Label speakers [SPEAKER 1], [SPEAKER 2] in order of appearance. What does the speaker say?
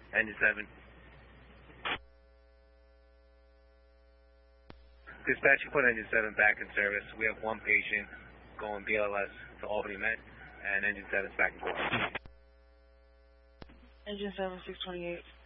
[SPEAKER 1] Engine 7. Dispatch, you put Engine 7 back in service. We have one patient going BLS to Albany Met, and Engine 7's back in court.
[SPEAKER 2] Engine 7, 628.